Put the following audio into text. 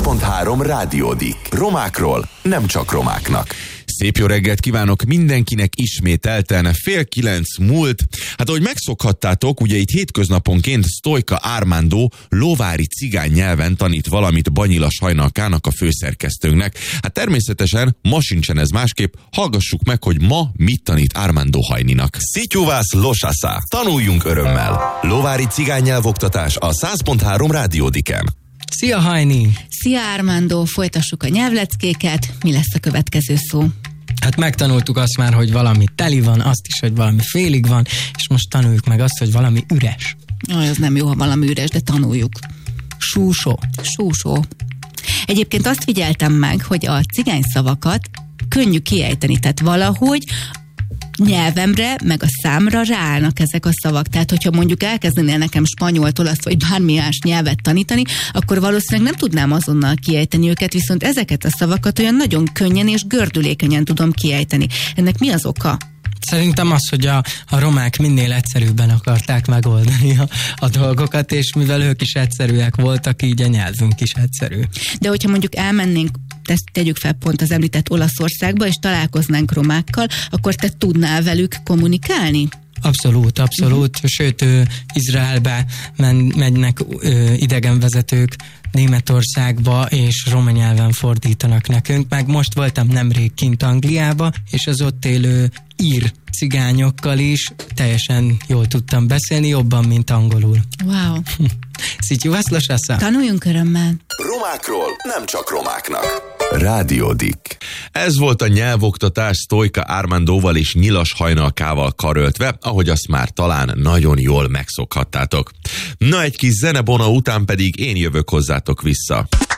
100.3 Rádiódik. Romákról, nem csak romáknak. Szép jó reggelt kívánok mindenkinek, ismételten 8:30 múlt. Hát ahogy megszokhattátok, ugye itt hétköznaponként Sztojka Armando lovári cigány nyelven tanít valamit Banyila Sajnalkának, a főszerkesztőnknek. Hát természetesen ma sincsen ez másképp, hallgassuk meg, hogy ma mit tanít Armando Hajninak. Szityuvász losasza. Tanuljunk örömmel. Lovári cigánynyelvoktatás a 100.3 Rádiódiken. Szia Hajni! Szia Armando, folytassuk a nyelvleckéket. Mi lesz a következő szó? Hát megtanultuk azt már, hogy valami teli van, azt is, hogy valami félig van, és most tanuljuk meg azt, hogy valami üres. Az nem jó, ha valami üres, de tanuljuk. Súsó. Súsó. Egyébként azt figyeltem meg, hogy a cigány szavakat könnyű kiejteni, tehát valahogy nyelvemre, meg a számra ráállnak ezek a szavak. Tehát, hogyha mondjuk elkezdenél nekem spanyolt, olasz, vagy bármi más nyelvet tanítani, akkor valószínűleg nem tudnám azonnal kiejteni őket, viszont ezeket a szavakat olyan nagyon könnyen és gördülékenyen tudom kiejteni. Ennek mi az oka? Szerintem az, hogy a romák minél egyszerűbben akarták megoldani a dolgokat, és mivel ők is egyszerűek voltak, így a nyelvünk is egyszerű. De hogyha mondjuk elmennénk, tegyük fel pont az említett Olaszországba, és találkoznánk romákkal, akkor te tudnál velük kommunikálni? Abszolút. Sőt, Izraelbe mennek idegenvezetők Németországba, és roma nyelven fordítanak nekünk. Meg most voltam nemrég kint Angliába, és az ott élő ír cigányokkal is teljesen jól tudtam beszélni, jobban, mint angolul. Wow. Szityuvász losasza. Tanuljunk örömmel. Romákról, nem csak romáknak. Rádiódik. Ez volt a nyelvoktatás Sztojka Armandóval és Nyilas Hajnalkával karöltve, ahogy azt már talán nagyon jól megszokhattátok. Na, egy kis zenebona után pedig én jövök hozzátok vissza.